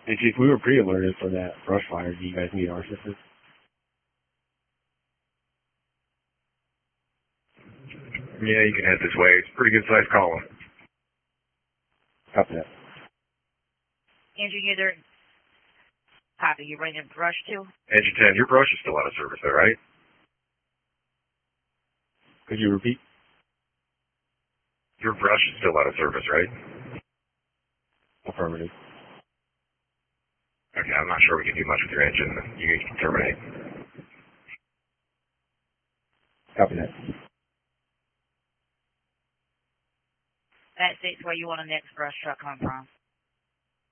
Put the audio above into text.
Hey, Chief, we were pre-alerted for that brush fire. Do you guys need our assistance? Yeah, you can head this way. It's a pretty good-sized column. Copy that. Engine user, copy. You bringing brush too? Engine 10, your brush is still out of service there, right? Could you repeat? Your brush is still out of service, right? Affirmative. Okay, I'm not sure we can do much with your engine. You can terminate. Copy that. That states where you want the next brush truck come from.